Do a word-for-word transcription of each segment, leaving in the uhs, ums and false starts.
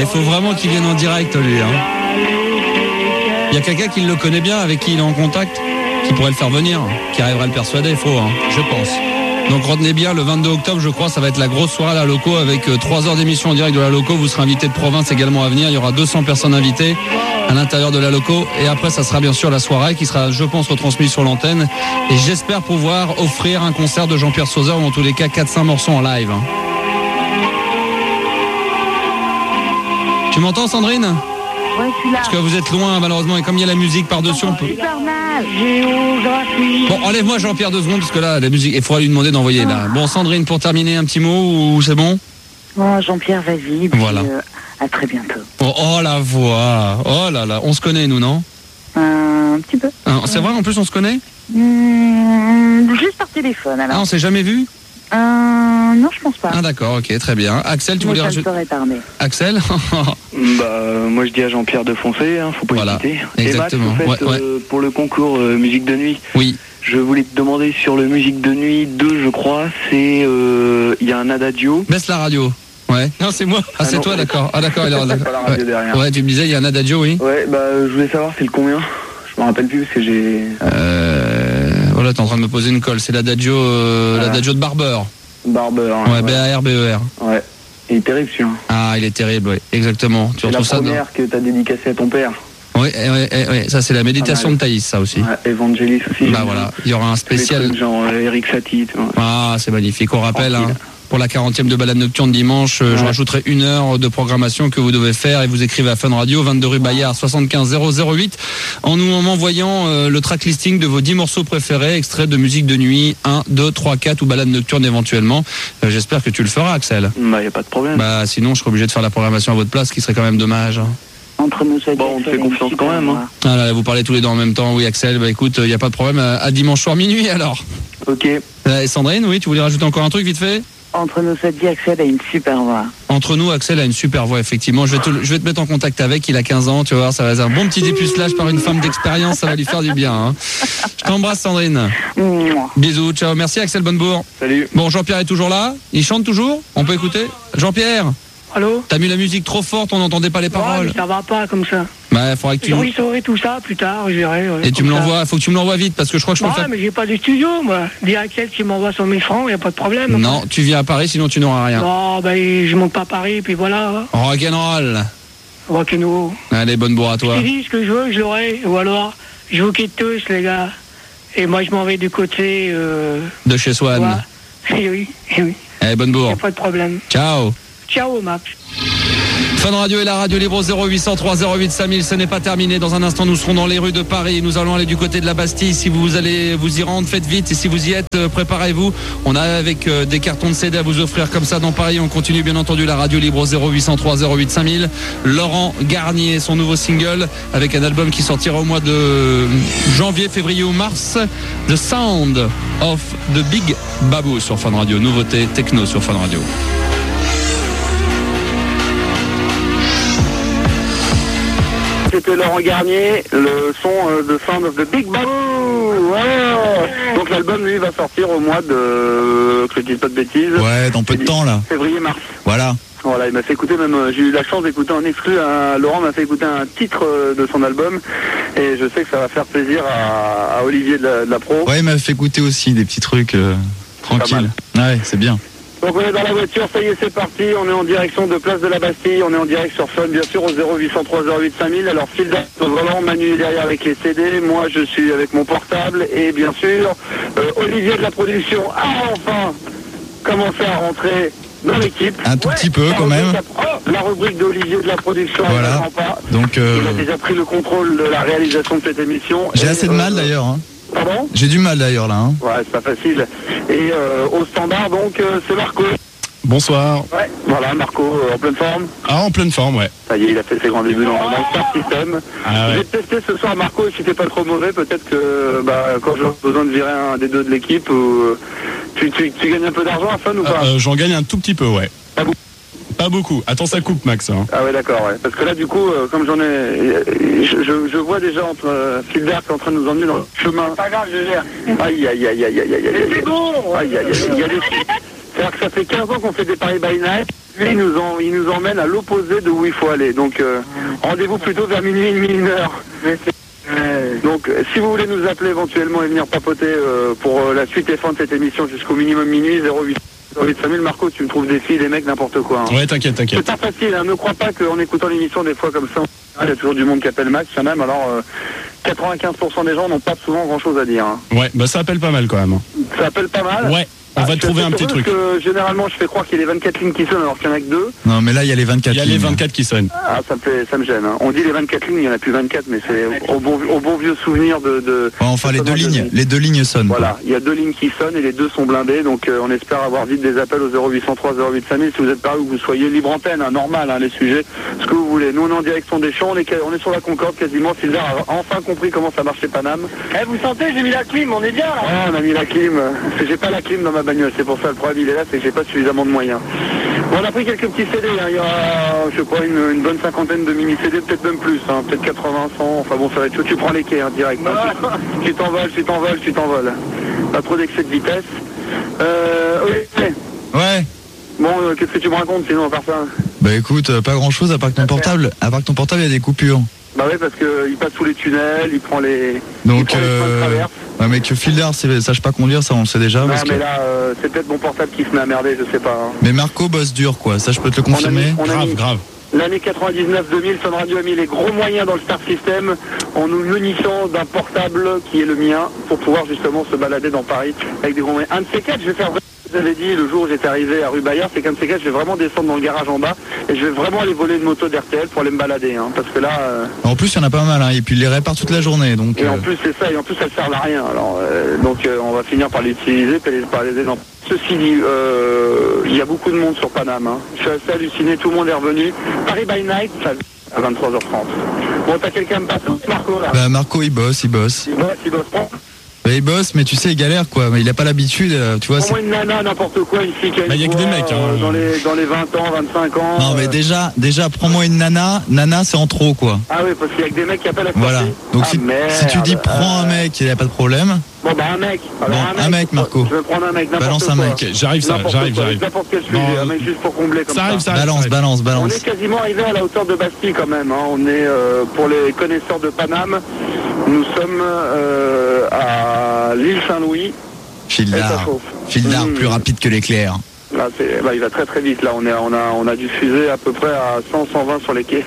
Il faut vraiment qu'il vienne en direct, lui. Hein. Il y a quelqu'un qui le connaît bien, avec qui il est en contact, qui pourrait le faire venir, qui arrivera à le persuader, il faut, hein, je pense. Donc retenez bien, le vingt-deux octobre, je crois, ça va être la grosse soirée à la Loco avec euh, trois heures d'émission en direct de la Loco. Vous serez invité de province également à venir. Il y aura deux cents personnes invitées à l'intérieur de la Loco. Et après, ça sera bien sûr la soirée qui sera, je pense, retransmise sur l'antenne. Et j'espère pouvoir offrir un concert de Jean-Pierre Sauzeur, ou en tous les cas quatre cinq morceaux en live. Hein. Tu m'entends, Sandrine ? Ouais, je suis là. Parce que vous êtes loin, malheureusement, et comme il y a la musique par-dessus, on peut... Super mal. Géographie. Bon, enlève-moi Jean-Pierre deux secondes, parce que là, la musique, il faudra lui demander d'envoyer là. Bon, Sandrine, pour terminer, un petit mot, ou c'est bon ? Oh, Jean-Pierre, vas-y. Puis, voilà. Euh, à très bientôt. Oh, oh, la voix. Oh là là. On se connaît, nous, non ? Un petit peu. Ah, c'est vrai, en plus, on se connaît ? Mmh, juste par téléphone, alors. Ah, on s'est jamais vu ? Euh, non, je pense pas. Ah, d'accord, ok, très bien. Axel, tu Moi, voulais ça rajouter... me ferait tarder. Axel ? Bah, euh, moi je dis à Jean-Pierre de foncer, hein, faut pas Voilà, hésiter. exactement. Et Max, au fait, Ouais, euh, pour le concours euh, musique de nuit, oui. je voulais te demander sur le musique de nuit deux, je crois, c'est il euh, y a un adagio. Baisse la radio. Ouais. Non, c'est moi. Ah, Ah c'est non, toi, c'est- d'accord. Ah, d'accord, alors, C'est pas la radio ouais. derrière. Ouais, tu me disais, il y a un adagio, oui. Ouais, bah euh, je voulais savoir c'est le combien. Je me rappelle plus parce que j'ai. Euh... Voilà, t'es en train de me poser une colle. C'est l'adagio, euh, Voilà. l'adagio de Barber. Barber. hein, Ouais, B A R B E R. Ouais. Il est terrible celui-là. Ah, il est terrible, oui. Exactement. Tu C'est la retrouves ça dans... première que t'as dédicacée à ton père. Oui, oui, oui, oui, ça c'est la méditation Pas de mal. Thaïs, ça aussi. Ouais, Evangelis aussi. Bah j'aime voilà, bien. il y aura un Tous les spécial. trucs, genre euh, Eric Satie, tu vois. Ah, c'est magnifique. On rappelle, hein, Tranquille. pour la quarantième de balade nocturne dimanche, euh, je Ouais. rajouterai une heure de programmation que vous devez faire et vous écrivez à Fun Radio, vingt-deux rue Bayard, soixante-quinze zéro zéro huit, en nous en m'envoyant euh, le track listing de vos dix morceaux préférés, extraits de musique de nuit, un, deux, trois, quatre ou balade nocturne éventuellement. Euh, J'espère que tu le feras, Axel. Bah y a pas de problème. Bah sinon, je serai obligé de faire la programmation à votre place, ce qui serait quand même dommage. hein. Entre nous, ça dit Bon, on te que fait c'est une confiance super quand même, hein. voix. Ah là, là, vous parlez tous les deux en même temps. Oui, Axel, bah écoute, il n'y a pas de problème. À, à dimanche soir minuit alors. Ok. Euh, et Sandrine, oui, tu voulais rajouter encore un truc vite fait ? Entre nous, ça dit Axel a une super voix. Entre nous, Axel a une super voix, effectivement. Je vais, te, je vais te mettre en contact avec. Il a quinze ans, tu vas voir, ça va être un bon petit dépucelage par une femme d'expérience. Ça va lui faire du bien. Hein. Je t'embrasse, Sandrine. Mouah. Bisous, ciao. Merci, Axel Bonnebourg. Salut. Bon, Jean-Pierre est toujours là. Il chante toujours. On peut écouter. Jean-Pierre, Allô? t'as mis la musique trop forte, on n'entendait pas les Ouais, paroles. mais ça va pas comme ça. Bah, faudrait que tu. Je saurai tout ça plus tard, je verrai. ouais, Et tu comme me ça. l'envoies. Faut que tu me l'envoies vite parce que je crois que je peux Ouais, le faire. mais j'ai pas de studio, moi. Dis à Axel qui m'envoie cent mille francs, y a pas de problème. Non, tu viens à Paris, sinon tu n'auras rien. Non, ben, je monte pas à Paris, puis voilà. Rock'n'roll. Rock'n'roll. Allez, bonne bourre à toi. Je dis ce que je veux, je l'aurai. Ou alors, je vous quitte tous, les gars. Et moi, je m'en vais du côté. Euh, De chez Swan. ouais. Eh oui, eh oui. Allez, bonne Y bourre. a pas de problème. Ciao. Ciao, Max. Fun Radio et la radio libre zéro huit cent trois zéro huit cinq mille, ce n'est pas terminé. Dans un instant, nous serons dans les rues de Paris. Nous allons aller du côté de la Bastille. Si vous allez vous y rendre, faites vite. Et si vous y êtes, euh, préparez-vous. On a avec euh, des cartons de C D à vous offrir comme ça dans Paris. On continue bien entendu la radio libre zéro huit cent trois zéro huit cinq mille. Laurent Garnier, son nouveau single avec un album qui sortira au mois de janvier, février ou mars. The Sound of the Big Babou sur Fun Radio. Nouveauté techno sur Fun Radio. C'était Laurent Garnier, le son euh, de Sound of the Big Babou. Ouais. Donc l'album lui va sortir au mois de, que je dise pas de bêtises, Ouais, dans peu de temps là. février-mars. Voilà. Voilà, il m'a fait écouter même, euh, j'ai eu la chance d'écouter en exclu, un- Laurent m'a fait écouter un titre euh, de son album et je sais que ça va faire plaisir à, à Olivier de la, de la Pro. Ouais, il m'a fait écouter aussi des petits trucs euh, tranquilles. Ouais, c'est bien. Donc on est dans la voiture, ça y est, c'est parti, on est en direction de Place de la Bastille, on est en direct sur Fun, bien sûr, au zéro huit cent trois zéro huit cinq mille. Alors Phil au volant, Manu est derrière avec les C D, moi je suis avec mon portable, et bien sûr, euh, Olivier de la production a enfin commencé à rentrer dans l'équipe. Un tout petit peu la quand rubrique même. a- La rubrique d'Olivier de la production, Voilà. elle n'attend pas. Donc euh, Il a déjà pris le contrôle de la réalisation de cette émission. j'ai Et, assez de euh, mal d'ailleurs. Hein. Pardon? J'ai du mal d'ailleurs là. Hein. Ouais, c'est pas facile. Et euh, au standard, donc, euh, c'est Marco. Bonsoir. Ouais, voilà, Marco, euh, en pleine forme. Ah, en pleine forme, ouais. Ça y est, il a fait ses grands débuts dans, dans le Star System. Ah Je ouais. vais tester ce soir Marco, et si t'es pas trop mauvais, peut-être que bah, quand j'aurai besoin de virer un des deux de l'équipe, ou, tu, tu, tu gagnes un peu d'argent à Fun ou pas? Euh, euh, J'en gagne un tout petit peu, ouais. Pas beaucoup. Pas beaucoup. Attends, ça coupe, Max. Hein. Ah ouais, d'accord, ouais. Parce que là, du coup, euh, comme j'en ai... Je, je, je vois déjà entre euh, Philbert qui est en train de nous emmener dans le chemin. Pas grave, je gère. Aïe, aïe, aïe, aïe, aïe, aïe, aïe. C'est bon. Aïe, aïe, aïe, aïe. C'est-à-dire que ça fait quinze ans qu'on fait des paris by night. lui, il nous, en, il nous emmène à l'opposé de où il faut aller. Donc, euh, rendez-vous plutôt vers minuit et demi, une heure. Donc, euh, si vous voulez nous appeler éventuellement et venir papoter euh, pour euh, la suite et fin de cette émission jusqu'au minimum minuit, zéro huit zéro huit cinq mille, Marco, tu me trouves des filles, des mecs, n'importe quoi. Hein. Ouais, t'inquiète, C'est t'inquiète. pas facile, hein. Ne crois pas qu'en écoutant l'émission des fois comme ça, il y a toujours du monde qui appelle Max, quand même. Alors, euh, quatre-vingt-quinze pour cent des gens n'ont pas souvent grand-chose à dire. Hein. Ouais, bah ça appelle pas mal quand même. Ça appelle pas mal. Ouais, on Ah, va je te trouver suis un petit heureux truc. Que, généralement, je fais croire qu'il y a les vingt-quatre lignes qui sonnent alors qu'il n'y en a que deux. Non, mais là, il y a les vingt-quatre Il y a les lignes. vingt-quatre qui sonnent. Ah, ça me, fait, ça me gêne. Hein. On dit les vingt-quatre lignes, il n'y en a plus vingt-quatre, mais c'est au bon, au bon vieux souvenir de... de Ouais, enfin, de les deux sonnement de lignes, ligne. les deux lignes sonnent. quoi. Voilà, il y a deux lignes qui sonnent et les deux sont blindées, donc euh, on espère avoir vite des appels au zéro huit cent trois zéro huit cinq mille si vous êtes par là où vous soyez libre antenne, hein, normal, hein, les sujets, ce que vous voulez. Nous on est en direction des champs, on est, on est sur la Concorde quasiment, Sylvain a enfin compris comment ça marchait Paname. Eh, vous sentez, j'ai mis la clim, on est bien là. Ouais, on a mis la clim, parce que j'ai pas la clim dans ma bagnole, c'est pour ça le problème il est là, c'est que j'ai pas suffisamment de moyens. Bon, on a pris quelques petits C D, hein. Il y a, je crois, une, une bonne cinquantaine de mini-C D, peut-être même plus, hein. Peut-être quatre-vingts, cent, enfin bon, ça va être chaud, tu prends les quais, hein, direct. Hein. Tu tu t'envoles, tu t'envoles, tu t'envoles. Pas trop d'excès de vitesse. Euh, oui, Ouais. bon, euh, qu'est-ce que tu me racontes sinon à part ça? Bah écoute, euh, pas grand chose à part que ton portable. À part que ton portable, il y a des coupures. Bah ouais, parce qu'il passe sous les tunnels, il prend les... il Donc, prend les chemins de euh, traverse. ouais, mais que Fildar c'est- sache pas conduire, ça on le sait déjà. Non, parce mais que... là, euh, c'est peut-être mon portable qui se met à merder, je sais pas. Hein. Mais Marco bosse dur, quoi. Ça, je peux te le On a confirmer. mis- on a Grave, mis- grave. L'année quatre-vingt-dix-neuf deux mille, Sun Radio a mis les gros moyens dans le Star System en nous munissant d'un portable qui est le mien pour pouvoir justement se balader dans Paris avec des gros moyens. Un de ces quatre, je vais faire... Je vous avais dit le jour où j'étais arrivé à rue Bayard, c'est qu'un de ces quatre, je vais vraiment descendre dans le garage en bas et je vais vraiment aller voler une moto d'R T L pour aller me balader. Hein, parce que là... euh, En plus, il y en a pas mal, hein. Et puis, il les répare toute la journée. Donc, Et euh, en plus c'est ça, et en plus ça ne sert à rien. Alors euh, donc euh, on va finir par l'utiliser, par les, par les exemples. Ceci dit, euh, il y a beaucoup de monde sur Paname. Hein. Je suis assez halluciné, tout le monde est revenu. Paris by Night, ça à vingt-trois heures trente. Bon, t'as quelqu'un à me passer, Marco là? bah, Marco, il bosse, il bosse. Il bosse, il bosse. Prends- Bah, il bosse, mais tu sais, il galère, quoi. Mais il a pas l'habitude, euh, tu vois. Prends-moi c'est- une nana, n'importe quoi, une fille qui a Bah, une y a que des voix, mecs, hein. euh, dans, les, dans les vingt ans, vingt-cinq ans. Non, mais euh, déjà, déjà, prends-moi une nana. Nana, c'est en trop, quoi. Ah oui, parce qu'il y a que des mecs qui appellent à Voilà. sortie. Donc, Ah, si, si tu dis merde. prends un mec, il n'y a pas de problème. Bon bah un mec. Alors, Bon, un mec, Marco. Je vais prendre un mec, n'importe Balance quoi. un mec. Ok, j'arrive, ça, N'importe j'arrive, quoi, j'arrive. N'importe quel sujet, Non, un mec juste pour combler comme Ça ça. arrive, ça arrive. Balance, ça balance, On balance. est quasiment arrivé à la hauteur de Bastille quand même. Hein. On est, euh, pour les connaisseurs de Paname, nous sommes euh, à l'île Saint-Louis. Et ça Fildar. chauffe. Fildar, Mmh. plus rapide que l'éclair. Là, c'est, bah, il va très très vite. Là, on, est, on, a, on a dû fuser à peu près à cent, cent vingt sur les quais.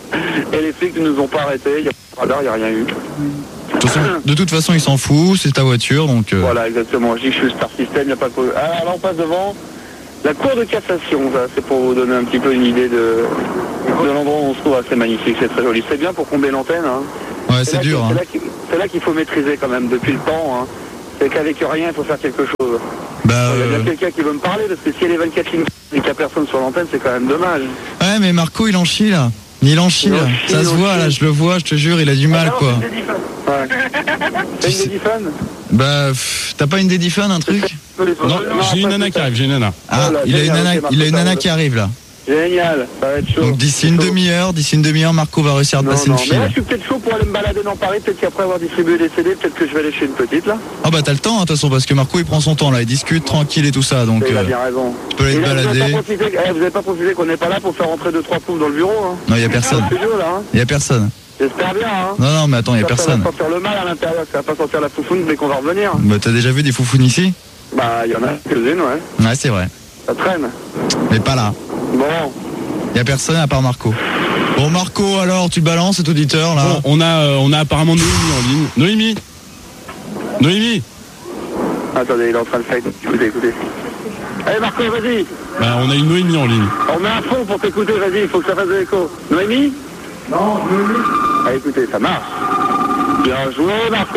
Et les flics ne nous ont pas arrêtés. Il n'y a pas de radar, il n'y a rien eu. De toute façon, de toute façon, il s'en fout, c'est ta voiture, donc... euh, Voilà, exactement. Je dis que je suis Star System, il n'y a pas de problème. Ah, là, on passe devant la Cour de cassation. Ça, c'est pour vous donner un petit peu une idée de, de l'endroit où on se trouve. Ah, c'est magnifique, c'est très joli. C'est bien pour combler l'antenne. Hein. Ouais, c'est là dur, qu'il- hein. C'est là qu'il- c'est là qu'il faut maîtriser quand même depuis le temps. Hein. C'est qu'avec rien, il faut faire quelque chose. Bah, Il y a euh, bien quelqu'un qui veut me parler, parce que s'il y a les vingt-quatre lignes et qu'il n'y a personne sur l'antenne, c'est quand même dommage. ouais, mais Marco, il en chie, là. Il en chie, Il en là. chie, Ça il se en voit, chie. là, je le vois, je te jure, il a du mal, quoi. Ouais. T'as Tu une sais- Daddyphone? Bah, pff, t'as pas une Daddyphone, un truc? Non, j'ai une nana qui arrive, j'ai une nana. Ah, Voilà, il a une génial, nana, ok, Marco, il a une ça nana roule. qui arrive, là. Génial, ça va être chaud. Donc d'ici une Chaud. demi-heure, d'ici une demi-heure, Marco va réussir à te Non, passer non, une mais file. là je suis peut-être chaud pour aller me balader dans Paris, peut-être qu'après avoir distribué les C D, peut-être que je vais aller chez une petite là. Ah bah t'as le temps, hein, de toute façon, parce que Marco il prend son temps, là, il discute tranquille et tout ça, donc... Et il a euh, bien raison. tu peux aller Et te là, vous avez balader. pas profité, eh, vous avez pas profité qu'on n'est pas là pour faire rentrer deux trois poufs dans le bureau, hein. Non, il y a personne. C'est chaud là, hein. Il y a personne. J'espère bien, hein. Non, non, mais attends, il y a Ça, personne. Ça va sortir le mal à l'intérieur, ça va pas sortir la foufoune dès qu'on va revenir. Bah t'as déjà vu des foufounes ici? Bah, il y en a quelques-unes, ouais. Ouais, c'est vrai. Ça traîne. Mais pas là. Bon, Il y a personne à part Marco. Bon, Marco, alors, tu balances cet auditeur, là? Bon, on a, euh, on a apparemment Noémie en ligne. Noémie Noémie attendez, il est en train de faire. Écoutez, écoutez. Allez Marco, vas-y. Bah, on a une Noémie en ligne. On met un fond pour t'écouter, vas-y, il faut que ça fasse de l'écho. Noémie? Non, Noémie. Ah, écoutez, ça marche. Bien joué, Marco.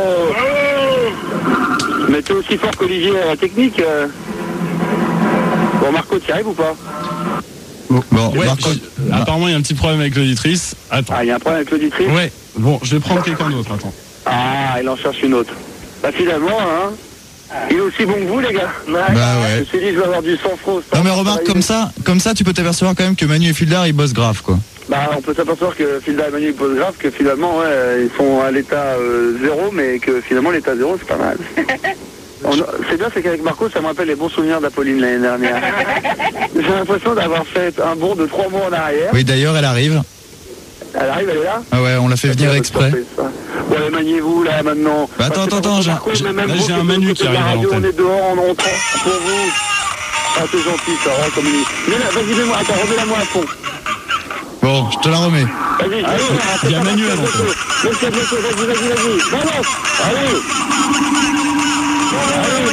Mais t'es aussi fort qu'Olivier à la technique. euh. Bon, Marco, tu y arrives ou pas? Bon, Ouais, Marco... je- apparemment, il y a un petit problème avec l'auditrice. Attends. Ah, il y a un problème avec l'auditrice? Ouais, bon, je vais prendre quelqu'un d'autre, attends. Ah, il en cherche une autre. Bah, finalement, hein. Il est aussi bon que vous, les gars. Bah ouais. Je me suis dit, je vais avoir du sang-froid. Non mais remarque, comme ça, comme ça, tu peux t'apercevoir quand même que Manu et Fildar, ils bossent grave, quoi. Bah, on peut s'apercevoir que Fildar et Manu posent grave, que finalement, ouais, ils sont à l'état euh, zéro, mais que finalement, l'état zéro, c'est pas mal. On- C'est bien, c'est qu'avec Marco, ça me rappelle les bons souvenirs d'Apolline l'année dernière. J'ai l'impression d'avoir fait un bond de trois mois en arrière. Oui, d'ailleurs, elle arrive. Elle arrive, elle est là. Ah ouais, on l'a fait venir exprès. Bon, allez, maniez-vous là maintenant. Bah, attends, Parce que attends, Marco, j'ai- Marco, j'ai- mais même là, vous, j'ai un qui Manu êtes qui de la arrive à radio, l'antenne. on est dehors en rentrant pour vous. Ah, c'est gentil, ça, oh, comme il... Mais là, vas-y, mets-moi, attends, remets-la moi à fond. Bon, je te la remets. Vas-y, Ah, allez, il y a fais Manu pas à de l'antenne. bloquer. Laisse-le bloquer, vas-y, vas-y, vas-y. Balance. Allez. Allez,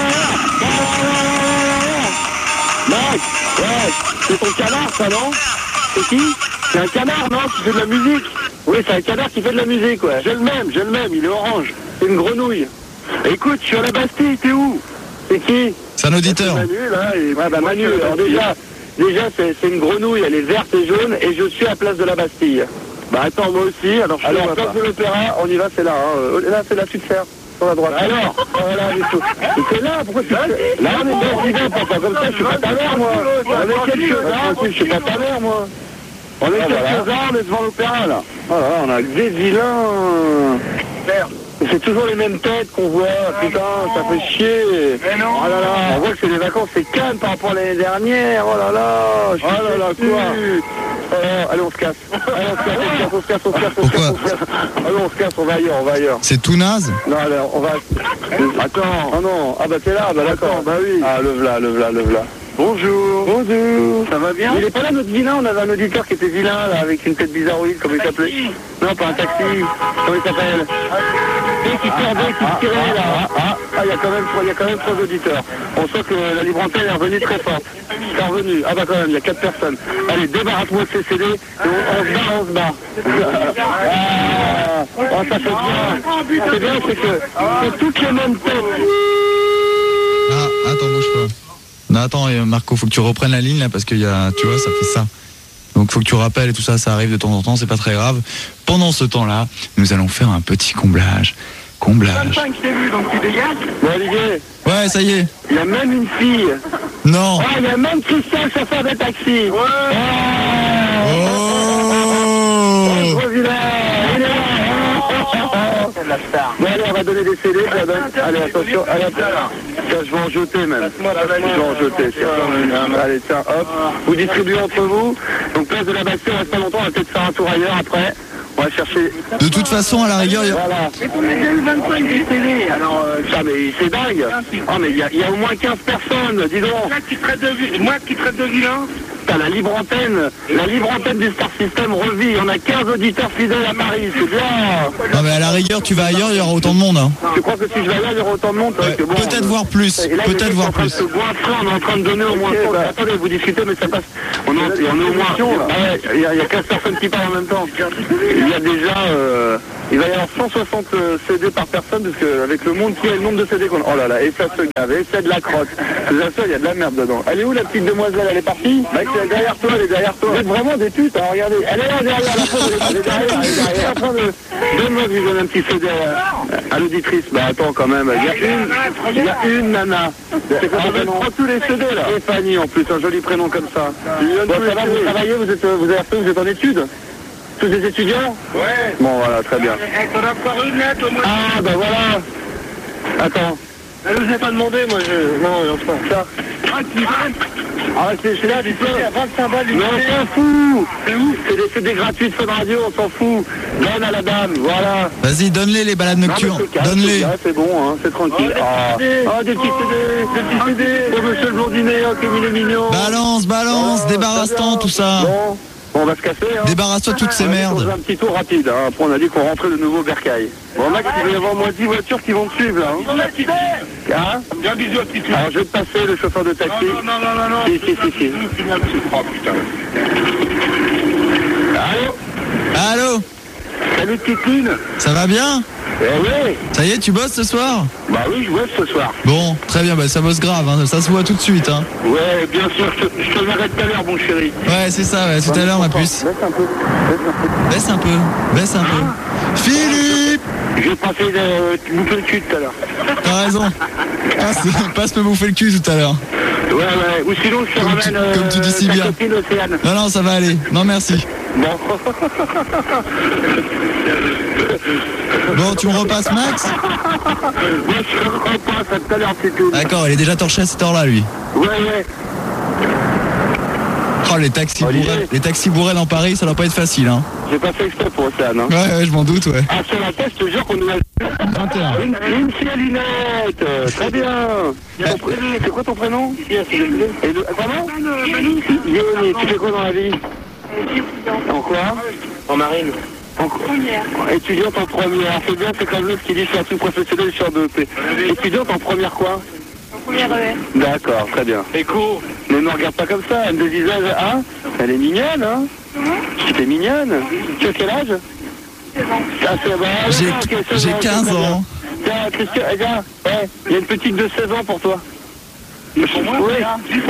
Max. Max, ouais, c'est ton canard, ça, non? C'est qui? C'est un canard, non? Qui fait de la musique? Oui, c'est un canard qui fait de la musique, ouais. J'ai le même, j'ai le même, il est orange. C'est une grenouille. Écoute, je suis à la Bastille, t'es où? C'est qui? C'est un auditeur. C'est Manu, là, et... Ouais, bah Manu, alors déjà, déjà c'est c'est une grenouille, elle est verte et jaune, et je suis à Place de la Bastille. Bah attends, moi aussi, alors je Alors, Place de l'Opéra, on y va, c'est là, hein. Là, c'est là, tu te sers, sur la droite. Bah alors, voilà, du tout. Et c'est là, pourquoi tu te fais... Là, on est dans le divin, papa, comme ça, je suis pas ta mère, moi. On est quelques-uns, je suis pas ta mère, moi. On est quelques-uns, on est devant l'Opéra, là. Oh là là, on a des vilains. Merde. C'est toujours les mêmes têtes qu'on voit, putain, ça fait chier. Mais non. Oh là là, on voit que c'est des vacances, c'est calme par rapport à l'année dernière. Oh là là, je oh là là, quoi. Euh, allez, on se casse. Allez, on se casse, on se casse, on se casse, on se casse, on se casse, on se casse. Allez, on se casse, on va ailleurs, on va ailleurs. C'est tout naze. Non, alors, on va... Attends, oh non, ah bah t'es là, bah d'accord, bah oui. Ah, le v'là, le v'là, le v'là. Bonjour. Bonjour. Ça va bien? Il est pas là, notre vilain. On avait un auditeur qui était vilain, là, avec une tête bizarroïde, comment il s'appelait? Non, pas un taxi. Comment il s'appelle? Et qui perdait, qui tirait, là. Ah, ah, il y a quand même, il y a quand même trois auditeurs. On sent que la libre antenne est revenue très forte. C'est revenu. Ah bah quand même, il y a quatre personnes. Allez, débarrasse-moi de ces C D, et on, on se barre, on se barre. Ah, oh, ça fait bien. C'est bien, c'est que c'est toutes les mêmes têtes. Ah, attends, bouge pas. Non, attends, euh, Marco, faut que tu reprennes la ligne là parce que y a, tu vois, ça fait ça. Donc faut que tu rappelles et tout ça, ça arrive de temps en temps, c'est pas très grave. Pendant ce temps-là, nous allons faire un petit comblage. Comblage. vingt-cinq, je t'ai vu, donc tu dégages. Bon, Olivier, Ouais, ça y est. il y a même une fille. Non. Ah, il y a même Christian, chauffeur de taxi. Ouais. Oh. Gros vilain, il est là. C'est de la star. Bon, allez, on va donner des C D. je la donne. Allez, attention. Allez, hop. Tiens, je vais en jeter même. Je vais en jeter. tiens. Allez, tiens, hop. Vous distribuez entre vous. Donc, place de la Bastille, on reste pas longtemps. On va peut-être faire un tour ailleurs après. On va chercher. De toute façon, à la rigueur, y a... Voilà. Mais on a déjà eu vingt-cinq des C D. Alors, euh, ça, mais c'est dingue. Ah, mais il y, a- il y a au moins quinze personnes, dis donc. Moi qui traite de, moi qui traite de vilain. T'as la libre antenne, la libre antenne du Star System revit. On a quinze auditeurs fidèles à Paris, c'est bien. Non mais à la rigueur, tu vas ailleurs, il y aura autant de monde. Hein. Tu crois que si je vais là, il y aura autant de monde? Ouais, que bon, peut-être on- voir plus, Et là, peut-être les gens voir sont en train de plus. se goinfrer, on est en train de donner au moins cent. Bah, attendez, vous discutez, mais ça passe. On est, on est au moins. Ah ouais, il y, a- il y a quinze personnes qui parlent en même temps. Il y a déjà. Euh, il va y avoir cent soixante C D par personne, parce que avec le monde qui a le nombre de C D qu'on a. Oh là là, et ça se gave, et c'est de la crotte. C'est ça, il y a de la merde dedans. Elle est où la petite demoiselle? Elle est partie? Mec, elle est derrière toi, elle est derrière toi. Vous êtes vraiment des putes, hein, regardez. Elle est là derrière, la pauvre, elle est derrière, elle est derrière. Elle est en train de. Donne-moi que je lui donne un petit C D à, à l'auditrice. Bah attends quand même, il y a une, il y a une nana. C'est quoi son prénom? Prends tous les C D là. Stéphanie en plus, un joli prénom comme ça. Bon, ça va, vous travaillez, vous êtes, vous avez fait, vous êtes en études? Tous des étudiants? Ouais. Bon voilà, très bien. Ah bah voilà. Attends. Elle vous a pas demandé, moi je... Non, non, c'est pas ça. Ah, tu Ah, c'est c'est là, tu sais, vingt-cinq balles. Mais on s'en fout. C'est où? C'est des C D gratuits de Fun Radio, on s'en fout. Donne à la dame, voilà. Vas-y, donne-les les balades Non, nocturnes. mais c'est calme, Donne-les. c'est calme, c'est bon, hein, c'est tranquille. Ah, ah, des petits C D, des petits C D. Pour monsieur le blondinet, oh, comme il est mignon. Balance, balance, Ah, débarrasse-t'en très tout bien. ça. Bon, bon, on va se casser. Hein. Débarrasse-toi de toutes ces On a dit qu'on merdes. faisait un petit tour rapide. Hein. Après, on a dit qu'on rentrait de nouveau au Bercail. Bon, Max, il va y avoir au moins dix voitures qui vont te suivre là. Hein. Hein? Bien bisous à petit truc. Alors, je vais te passer le chauffeur de taxi. Non, non, non, non, non. Si, si, si, si. Oh putain. Allô? Allô? Salut, petite lune. Ça va bien? Eh oui. Ça y est, tu bosses ce soir? Bah oui, je bosse ce soir. Bon, très bien, bah ça bosse grave, hein. Ça se voit tout de suite. Hein. Ouais, bien sûr, je te, je te le verrai tout à l'heure, mon chéri. Ouais, c'est ça, ouais, tout à l'heure ma puce. Laisse un peu, laisse un peu. Baisse un peu, baisse un peu. Philippe! J'ai pas fait de te bouffer le cul tout à l'heure. T'as raison. Passe, passe me bouffer le cul tout à l'heure. Ouais, ouais, ou sinon je te Comme ramène tu- euh, comme tu dis si ta bien. copine Océane. Non, non, ça va aller. Non, merci. Bon. Bon, tu me repasses Max? Moi je reprends pas. ça tout à l'heure, c'est tout. D'accord, il est déjà torché à cette heure-là, lui. Ouais, ouais. Oh, les taxis Olivier. bourrés, les taxis bourrés dans Paris, ça doit pas être facile, hein. J'ai pas fait exprès pour ça, non. Ouais, ouais, je m'en doute, ouais. Ah, sur la tête, je te jure qu'on nous a... vingt et un. Une, une fille à lunettes. euh, Très bien. Ton prénom, c'est quoi ton prénom? Et le... Comment? Yoni. Tu fais quoi dans la vie? En quoi? En marine. En première. Étudiante en première. C'est bien, c'est comme l'autre qui dit je suis un truc professionnel, je suis en D E P. Étudiante en première quoi? En première E R. D'accord, très bien. Écho. Mais ne regarde pas comme ça, elle me disait, hein? Elle est mignonne, hein? T'es mignonne. Tu as quel âge? Ah, c'est bon. J'ai Ok, c'est j'ai bon, quinze c'est très bien. ans. Tiens, Christian, eh bien, ouais, il y a une petite de seize ans pour toi. Pour moi, oui.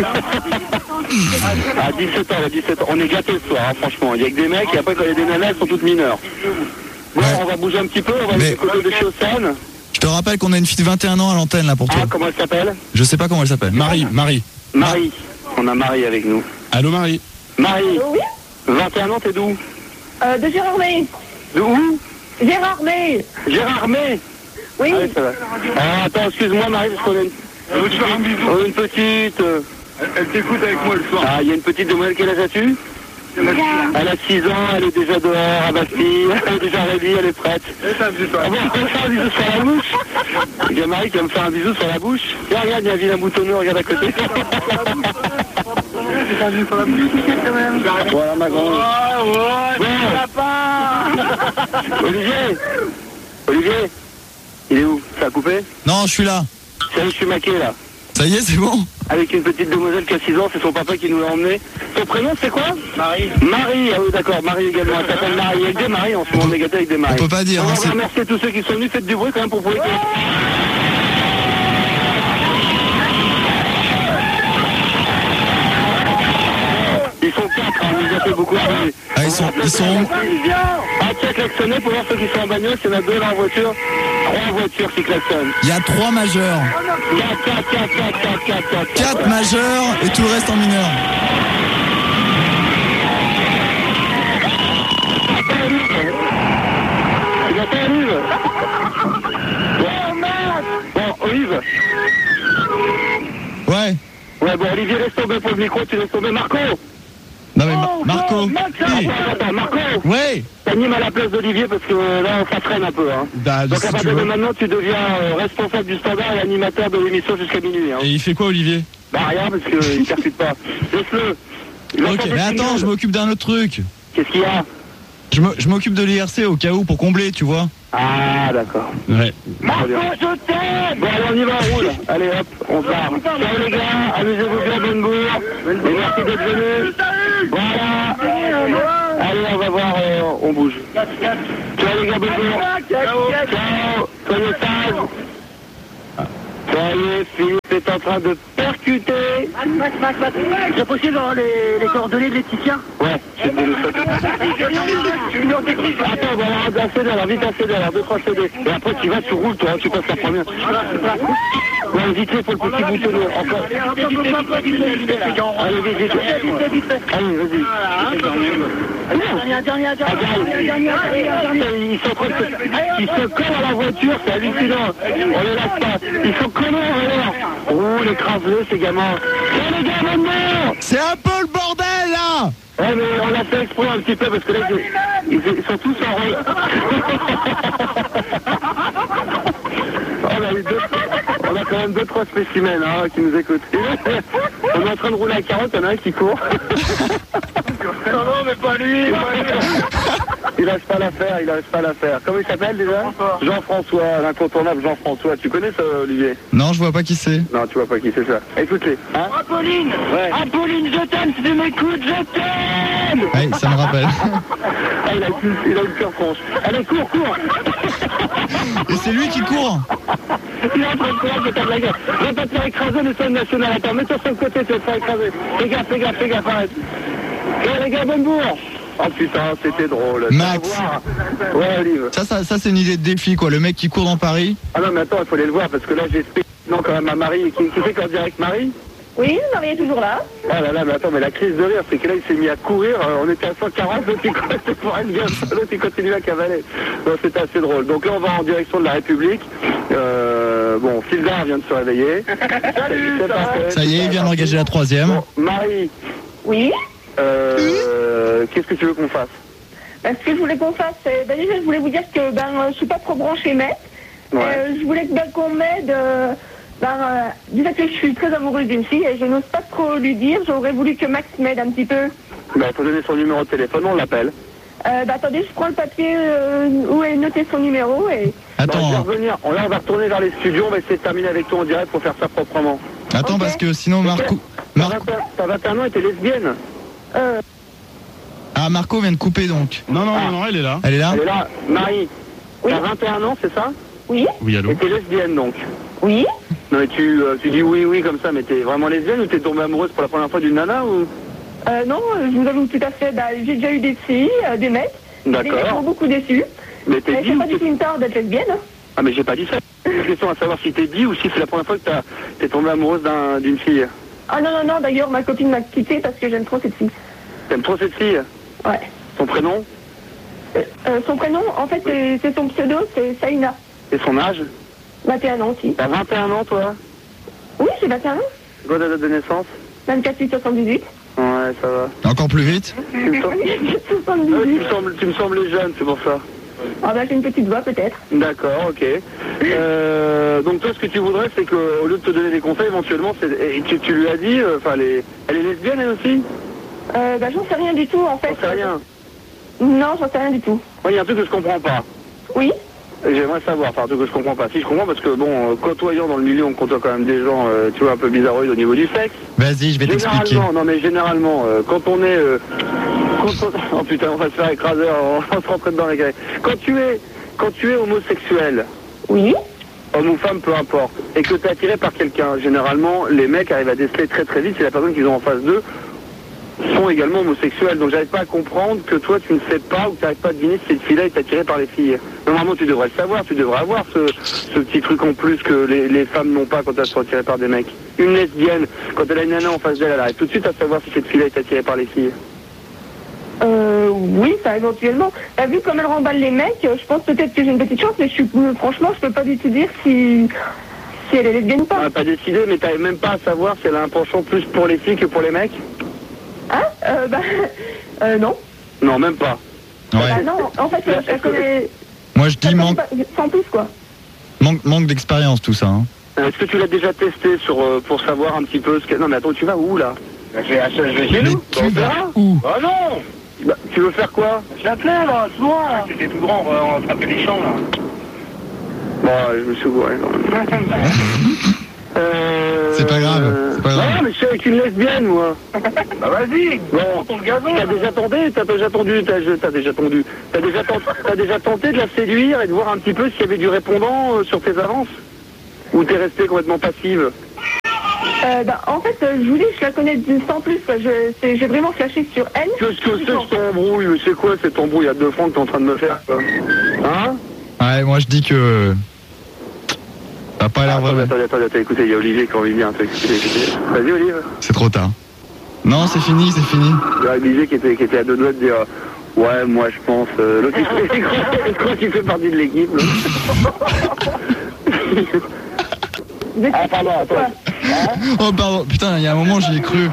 À dix-sept ans, à dix-sept ans. On est gâtés ce soir, hein, franchement. Il y a que des mecs et après quand il y a des nanas, elles sont toutes mineures. Bon, Ouais. on va bouger un petit peu, on va aller Mais- du côté de chez Océane. Je te rappelle qu'on a une fille de vingt et un ans à l'antenne, là, pour toi. Ah, comment elle s'appelle? Je sais pas comment elle s'appelle. Marie, Marie. Marie. On a Marie avec nous. Allô, Marie. Marie, Oui. vingt et un ans, t'es d'où? Euh, de Gérardmer. De où? Gérardmer. Gérardmer. Oui. Ah, oui, ça va. Ah, attends, excuse-moi Marie, parce qu'on a une... Elle veut te faire un bisou. Oh, une petite... euh, Elle, elle t'écoute avec moi le soir. Ah, il y a une petite demoiselle, quel âge as-tu? Elle a six ans, elle est déjà dehors à Bastille, elle est déjà réveillée, elle est prête. Et t'as un bisou. Ah bon, on peut faire un bisou sur la bouche? Il y a Marie qui va me faire un bisou sur la bouche. Tiens, regarde, il y a un vilain boutonneux, regarde à côté. Voilà ma grande. Bon. Olivier Olivier Il est où? Ça a coupé? Non, je suis là. C'est où je suis maqué là. Ça y est, c'est bon. Avec une petite demoiselle qui a six ans, c'est son papa qui nous l'a emmené. Son prénom c'est quoi? Marie. Marie, ah oui d'accord, Marie également, elle s'appelle Marie. Il y a que des Marie en ce moment, on est gâtés avec des Marie. On peut pas dire, On hein, va c'est- remercier tous ceux qui sont venus, faites du bruit quand même pour prouver que... Ils sont quatre, hein, on nous a fait beaucoup arriver. Ah, ils sont- ils sont- Ah, tiens, klaxonner pour voir ceux qui sont en bagnole, il y en a deux là en voiture, trois voitures qui klaxonnent. Il y a trois majeurs. quatre, quatre, quatre, quatre, quatre, quatre, quatre, Quatre majeurs et tout le reste en mineur. Tu m'entends, Olive? Bon, Olive. Ouais. Ouais, bon, Olivier, laisse tomber pour le micro, tu laisses tomber. Marco! Non mais Ma- Marco. Attends, attends, Marco! Ouais. T'animes à la place d'Olivier parce que euh, là, ça traîne un peu, hein. Bah, Donc si à tu partir de veux. maintenant, tu deviens euh, responsable du standard et animateur de l'émission jusqu'à minuit, hein. Et il fait quoi, Olivier? Bah rien, parce qu'il ne percute pas. Laisse-le. Il va Ok. faire des Mais attends, signaux. je m'occupe d'un autre truc. Qu'est-ce qu'il y a? Je me- je m'occupe de l'I R C au cas où pour combler, tu vois. Ah, d'accord. Ouais. Marco, je t'aime! Bon, allez, on y va, on roule. Allez, hop, on part. Ciao les gars, amusez-vous bien, bonne bourre. Et merci d'être venus. Voilà. Allez, on va voir, euh, on bouge. Ciao les gars, bonne bourre. Ciao. Ciao. Soyez sages. Ça y est, Philippe est en train de percuter. C'est possible d'avoir les, les coordonnées de Laetitia? Ouais, je vais nous sauter. Attends, voilà, un C D, alors vite un C D, alors deux, trois C D. Et après tu vas, tu roules, toi, hein, tu passes la première. Ouais, vite fait pour le petit boutonneux, encore. Allez, vite, vite. Allez, vas-y. Dernière, dernière, dernière. Ils sont en train de se- ils se collent à la voiture, c'est hallucinant. On les laisse pas. Ils sont collés à l'heure. Oh, les craseux, ces gamins. Oh, les gars, maintenant! C'est un peu le bordel là. Ouais, mais on l'a fait exprès un petit peu parce que là, ils, ils- ils sont tous en rôle. on, a eu deux, on a quand même deux, trois spécimens hein, qui nous écoutent. On est en train de rouler à quarante, il y en a un qui court. non, non, mais pas lui. Il lâche pas l'affaire, il lâche pas l'affaire. Comment il s'appelle déjà? Jean-François, l'incontournable Jean-François. Tu connais ça, Olivier? Non, je vois pas qui c'est. Non, tu vois pas qui c'est ça. Écoutez. Hein? Apolline! Ouais. Apolline, je t'aime, si tu m'écoutes, je t'aime! Ouais, ça me rappelle. Ah, il a une, il a une pure tronche. Allez, cours, cours. Et c'est lui qui court. Il est en train de courir, je tape la gueule. Je vais pas te faire écraser le sol national. Attends, mets-toi sur le côté, tu vas te faire écraser. Fais gaffe, fais gaffe, fais gaffe, arrête. Eh les gars, bonne bourre. Oh putain, c'était drôle. Max. Tu vas voir. Ouais, Olive. Ça, ça, ça c'est une idée de défi quoi. Le mec qui court dans Paris. Ah non, mais attends, il faut aller le voir parce que là, j'ai non quand même à Marie. Qui, qui fait qu'en direct Marie? Oui, Marie est toujours là. Ah là là, mais attends, mais la crise de rire, c'est que là, il s'est mis à courir. euh, on était à cent quarante, l'autre il courait pour une gueule. L'autre il continue à cavaler. Donc c'était assez drôle. Donc là, on va en direction de la République. Euh, euh, bon, Sylvain vient de se réveiller. Salut, c'est parfait. Ça y est, il vient d'engager la troisième. Bon, Marie, Oui. euh, qu'est-ce que tu veux qu'on fasse? Ben, ce que je voulais qu'on fasse, c'est, ben, déjà, je voulais vous dire que ben, euh, je suis pas trop branchée mec. Ouais. Euh, je voulais ben, qu'on m'aide. Euh, ben, euh, déjà que je suis très amoureuse d'une fille et je n'ose pas trop lui dire. J'aurais voulu que Max m'aide un petit peu. Bah, il faut donner son numéro de téléphone, on l'appelle. Euh, ben, attendez, je prends le papier euh, où est noté son numéro et... Attends, Bah, je vais revenir. On, là, on va retourner vers les studios, on va essayer de terminer avec toi en direct pour faire ça proprement. attends Ok. parce que sinon Marco... T'as Marco... vingt et un t'as vingt et un ans et t'es lesbienne. Euh, Ah, Marco vient de couper donc. Non, non, non, non, elle est là. Elle est là? Elle est là. Marie, Oui. t'as vingt et un ans, c'est ça? oui. Oui, allô? Et t'es lesbienne donc. Oui. Non mais tu, euh, tu dis oui oui comme ça, mais t'es vraiment lesbienne ou t'es tombée amoureuse pour la première fois d'une nana ou? Euh, non, euh, je vous avoue tout à fait, bah, j'ai déjà eu des filles, euh, des mecs. Les mecs m'ont D'accord. beaucoup déçus. Mais t'es Mais dit c'est ou pas du t'es- tout une tare d'être lesbienne. Hein. Ah mais j'ai pas dit ça. La question à savoir si t'es dit ou si c'est la première fois que t'as- t'es tombée amoureuse d'un- d'une fille. Ah non, non, non, d'ailleurs, ma copine m'a quitté parce que j'aime trop cette fille. T'aimes trop cette fille? Ouais. Son prénom? Euh, euh, son prénom, en fait, c'est- c'est son pseudo, c'est Saïna. Et son âge? vingt et un ans aussi. T'as vingt et un ans toi? Oui, j'ai vingt et un ans. C'est quoi ta date de naissance? vingt-quatre huit soixante-dix-huit. Ouais, ça va. Encore plus vite? Tu me, sens... Ah ouais, tu, soixante-dix-huit. me sembles, tu me semblais jeune, c'est pour ça. Ah bah j'ai une petite voix peut-être. D'accord, ok. Euh, donc toi, ce que tu voudrais, c'est qu'au lieu de te donner des conseils, éventuellement, c'est... et tu, tu lui as dit, enfin, elle, est... elle est lesbienne elle aussi? Euh, bah j'en sais rien du tout en fait. J'en sais rien. Non, j'en sais rien du tout. Moi, il y a un truc que je comprends pas. Oui. Et j'aimerais savoir, enfin un truc que je comprends pas. Si je comprends parce que bon, euh, côtoyant dans le milieu, on côtoie quand même des gens, euh, tu vois, un peu bizarroïdes au niveau du sexe. Vas-y, je vais t'expliquer. Généralement, non mais généralement, euh, quand on est... euh, quand on- Oh putain, on va se faire écraser, on va se rentrer dedans les gars. Quand tu es, quand tu es homosexuel, Oui. homme ou femme, peu importe, et que tu es attiré par quelqu'un, généralement, les mecs arrivent à déceler très très vite si la personne qu'ils ont en face d'eux sont également homosexuels. Donc j'arrive pas à comprendre que toi tu ne sais pas ou que tu n'arrives pas à deviner si cette fille-là est attirée par les filles. Normalement tu devrais le savoir, tu devrais avoir ce, ce petit truc en plus que les, les femmes n'ont pas quand elles sont attirées par des mecs. Une lesbienne, quand elle a une nana en face d'elle, elle arrive tout de suite à savoir si cette fille-là est attirée par les filles. Euh, oui, ça éventuellement. T'as vu comme elle remballe les mecs, euh, je pense peut-être que j'ai une petite chance, mais je suis, euh, franchement, je peux pas du tout dire si, si elle est lesbienne ou On pas. n'a pas décidé, mais tu n'arrives même pas à savoir si elle a un penchant plus pour les filles que pour les mecs? Hein euh, bah, euh, non. Non, même pas. Bah Ouais. non, en fait, euh, je la connais... Moi je je la dis connais manque, pas- sans plus, quoi. manque, manque d'expérience tout ça. Hein. Est-ce que tu l'as déjà testé sur, euh, pour savoir un petit peu ce que... Non mais attends, tu vas où là? Je vais, je vais chez Mais nous. tu vas où? Ah non bah, tu veux faire quoi? Je l'appelais là, ce soir. C'était tout grand, on va, on va frapper les champs là. Bon, je me suis gouré quand même. euh... C'est pas grave, c'est pas grave. Non, mais je suis avec une lesbienne moi. Bah vas-y, bon, ton gazon. T'as déjà tenté, t'as déjà tendu, t'as t'as déjà tendu. T'as déjà, tenté, t'as déjà tenté de la séduire et de voir un petit peu s'il y avait du répondant euh, sur tes avances? Ou t'es resté complètement passive? Euh, bah, en fait, euh, je vous dis, je la connais du- sans plus, quoi. Je, c'est- j'ai vraiment flashé sur elle. Qu'est-ce que c'est cette embrouille? Mais c'est quoi cette embrouille à deux francs que t'es en train de me faire quoi? Hein? Ouais, moi je dis que... Ça a pas l'air Attendez, vraiment... attendez, attendez, attendez, écoutez, il y a Olivier qui a envie de dire un truc. Écoutez, écoutez. Vas-y Olivier. C'est trop tard. Non, c'est fini, c'est fini. Il y a Olivier qui était, qui était à deux doigts de dire ouais, moi je pense. Euh, l'autre, il, il croit, il croit qu'il fait partie de l'équipe. là. Vous êtes- Ah, pardon, attends. Oh pardon, putain, il y a un moment j'y ai cru.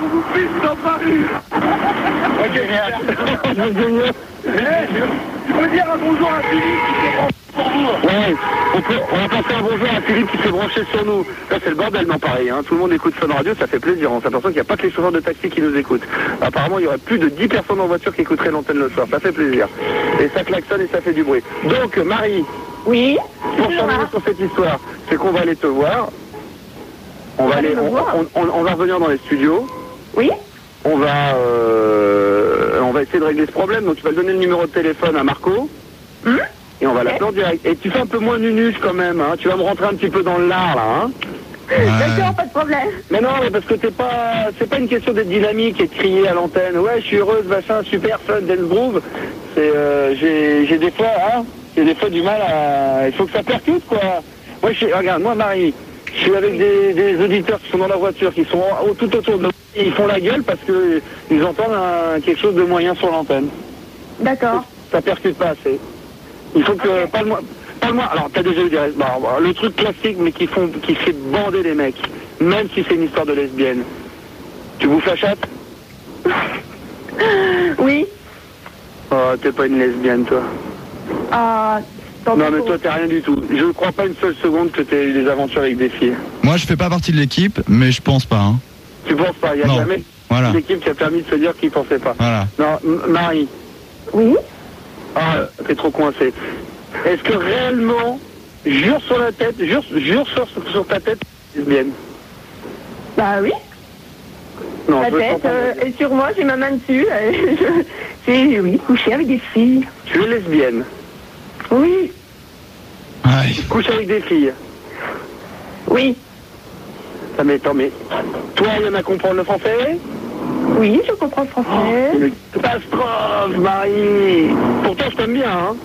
Ok, génial. Tu peux dire un bonjour à Philippe qui s'est branché sur nous? Ouais, on, peut, on va passer un bonjour à Philippe qui s'est branché sur nous. Là, c'est le bordel, non, pareil. Hein. Tout le monde écoute Fun Radio, ça fait plaisir. On s'aperçoit qu'il n'y a pas que les chauffeurs de taxi qui nous écoutent. Apparemment, il y aurait plus de dix personnes en voiture qui écouteraient l'antenne le soir. Ça fait plaisir. Et ça klaxonne et ça fait du bruit. Donc, Marie, Oui. pour terminer sur cette histoire, c'est qu'on va aller te voir. On va, aller aller, me on, voir. on- on- on va revenir dans les studios. Oui. On va, euh, on va essayer de régler ce problème. Donc tu vas donner le numéro de téléphone à Marco. Hum Et on va l'appeler en direct. Et tu fais un peu moins nunuche quand même. Hein. Tu vas me rentrer un petit peu dans le lard là. Hein. D'accord, pas de problème. Mais non, mais parce que t'es pas, c'est pas une question d'être dynamique et de crier à l'antenne. Ouais, je suis heureuse, machin, super fun, dance groove. C'est, euh, j'ai, j'ai des fois, hein, j'ai des fois du mal à. Il faut que ça percute quoi. Moi, je suis, regarde, moi Marie. Je suis avec des, des auditeurs qui sont dans la voiture, qui sont au- tout autour de nous. Ils font la gueule parce que ils entendent un- quelque chose de moyen sur l'antenne. D'accord. Ça percute pas assez. Il faut que, pas, le, mo- parle-moi. Alors, t'as déjà eu des... Bon, le truc classique, mais qui font, qui fait bander les mecs, même si c'est une histoire de lesbienne. Tu bouffes la chatte? Oui. Oh, t'es pas une lesbienne, toi. Ah, tant Non, pis mais pour- toi, t'es rien du tout. Je ne crois pas une seule seconde que t'aies eu des aventures avec des filles. Moi, je fais pas partie de l'équipe, mais je pense pas. Hein. Tu penses pas? Il y a Non. jamais Voilà. une équipe qui a permis de se dire qu'il pensait pas. Voilà. Non, M- Marie. Oui. Ah, t'es trop coincé. Est-ce que réellement, jure sur la tête, jure, jure sur, sur ta tête, lesbienne? Bah oui. Non, La je veux tête, t'entendre. euh, et sur moi, j'ai ma main dessus. euh, je- J'ai, oui, couché avec des filles. Tu es lesbienne. Oui. Ouais. Couche avec des filles. Oui. Ça m'étonne, mais toi, il y en a comprendre le français? Oui, je comprends le français. Une catastrophe, Marie. Pourtant, je t'aime bien, hein.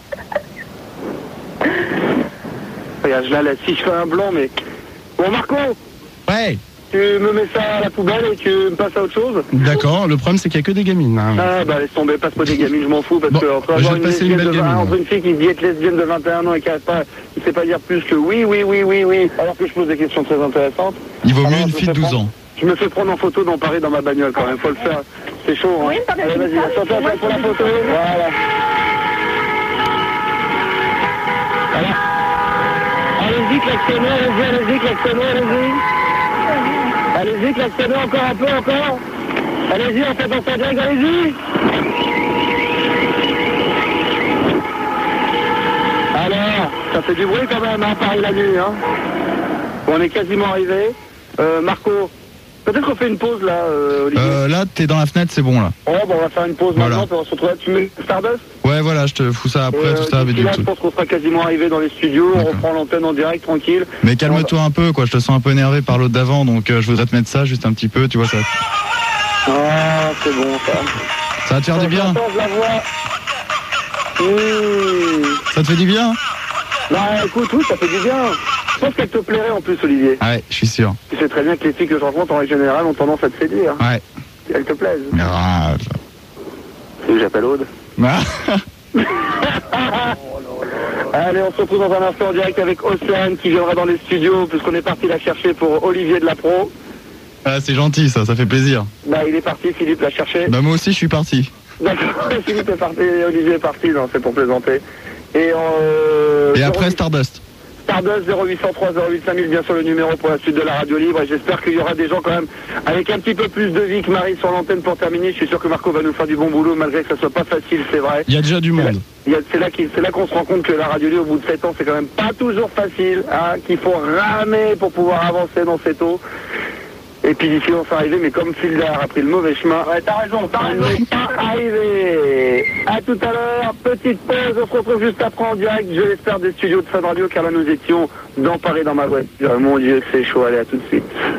Regarde, je la laisse. Si je fais un blanc, mais... Bon, Marco, Ouais. tu me mets ça à la poubelle et tu me passes à autre chose? D'accord, le problème c'est qu'il n'y a que des gamines. hein. Ah, bah laisse tomber, passe-moi des gamines, je m'en fous, parce Bon, que entre bah, je avoir vais une, te passer une lesbienne belle de vingt, gamine. entre une fille qui dit être lesbienne de vingt et un ans et qui ne pas, qui sait pas dire plus que oui, oui, oui, oui, oui, alors que je pose des questions très intéressantes. Il vaut Alors, mieux une je fille de me fais douze prendre- ans. Je me fais prendre en photo dans Paris dans ma bagnole quand même, faut le faire. C'est chaud, hein. Oui, pardon, Allez, vas-y, ça, attends, attends, moi, pour la je- photo. Voilà. Voilà. Allez-y, klaxonnez, allez-y, allez-y, klaxonnez, allez-y. Allez-y, klaxonnez encore un peu, encore. Allez-y, on fait dans sa direct, allez-y. Alors, ça fait du bruit quand même, hein, Paris la nuit, hein. Bon, on est quasiment arrivé. Euh, Marco, peut-être qu'on fait une pause là, euh, Olivier. Euh, là, t'es dans la fenêtre, c'est bon là. Oh, bon, on va faire une pause Voilà. maintenant, puis on se retrouve là. Tu mets Stardust? Ouais, voilà, je te fous ça après, Et, tout euh, ça, avec d'ici du là, je tout. pense qu'on sera quasiment arrivé dans les studios, on D'accord. reprend l'antenne en direct, tranquille. Mais calme-toi un peu, quoi. Je te sens un peu énervé par l'autre d'avant, donc euh, je voudrais te mettre ça juste un petit peu, tu vois ça. Ah, c'est bon ça. Ça va te faire du bien. J'entends, je la vois. Mmh. Ça te fait du bien? Bah écoute, oui, ça fait du bien. Je pense qu'elle te plairait en plus, Olivier. Ah ouais, je suis sûr. Tu sais très bien que les filles que je rencontre en règle générale ont tendance à te séduire. Ouais. Elles te plaisent. Ah, C'est que j'appelle Aude. ah. Allez, on se retrouve dans un instant en direct avec Océane qui viendra dans les studios puisqu'on est parti la chercher pour Olivier de la Pro. Ah, c'est gentil, ça, ça fait plaisir. Bah il est parti, Philippe l'a cherché. Bah moi aussi, je suis parti. D'accord, Philippe est parti, Olivier est parti, non c'est pour plaisanter. Et, euh, Et après, Stardust. Stardust zéro huit cent trois zéro huit cinq mille, bien sûr le numéro pour la suite de la radio libre. Et j'espère qu'il y aura des gens quand même avec un petit peu plus de vie que Marie sur l'antenne pour terminer. Je suis sûr que Marco va nous faire du bon boulot malgré que ça soit pas facile, c'est vrai. Il y a déjà du monde. Il y a- C'est là, qu'il- c'est là qu'on se rend compte que la radio libre au bout de sept ans c'est quand même pas toujours facile, hein, qu'il faut ramer pour pouvoir avancer dans cette eau. Et puis d'ici on s'est arrivé, mais comme Fildar a pris le mauvais chemin, ouais t'as raison, t'as raison, pas arrivé. À tout à l'heure, petite pause, on se retrouve juste après en direct, je l'espère, des studios de Fun Radio, car là nous étions dans Paris dans ma voiture. Mon Dieu, c'est chaud, allez à tout de suite.